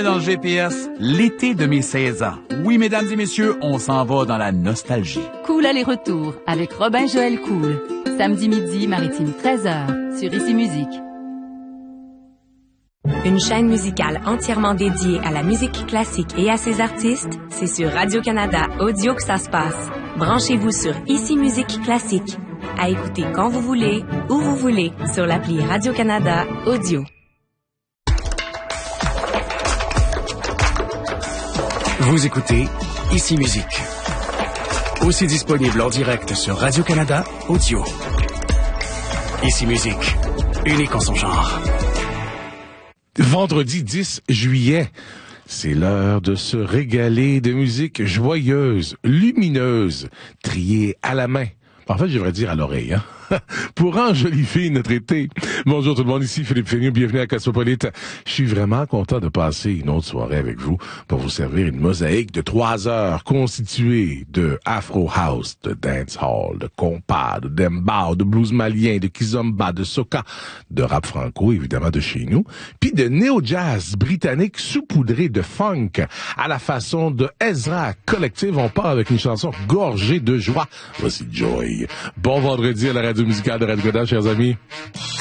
Dans le GPS, l'été de mes 16 ans. Oui, mesdames et messieurs, on s'en va dans la nostalgie. Cool aller-retour avec Robin Joël Cool. Samedi midi, Maritime 13h, sur Ici Musique. Une chaîne musicale entièrement dédiée à la musique classique et à ses artistes, c'est sur Radio-Canada Audio que ça se passe. Branchez-vous sur Ici Musique Classique. À écouter quand vous voulez, où vous voulez, sur l'appli Radio-Canada Audio. Vous écoutez Ici Musique. Aussi disponible en direct sur Radio-Canada Audio. Ici Musique, unique en son genre. Vendredi 10 juillet, c'est l'heure de se régaler de musique joyeuse, lumineuse, triée à la main. En fait, je devrais dire à l'oreille, hein? Pour enjoliver notre été. Bonjour tout le monde, ici Philippe Fénieux, bienvenue à Cosmopolite. Je suis vraiment content de passer une autre soirée avec vous pour vous servir une mosaïque de 3 heures constituée de Afro House, de Dancehall, de Compas, de Dembow, de Blues malien, de Kizomba, de Soca, de rap franco, évidemment de chez nous, puis de néo-jazz britannique saupoudré de funk à la façon de Ezra Collective. On part avec une chanson gorgée de joie. Voici Joy. Bon vendredi à la radio musicale de Radio-Canada, chers amis.